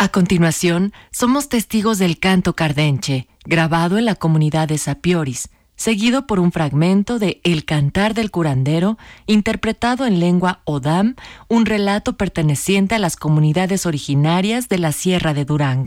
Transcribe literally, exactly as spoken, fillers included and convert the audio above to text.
A continuación, somos testigos del canto cardenche, grabado en la comunidad de Sapioris, seguido por un fragmento de El Cantar del Curandero, interpretado en lengua Odam, un relato perteneciente a las comunidades originarias de la Sierra de Durango.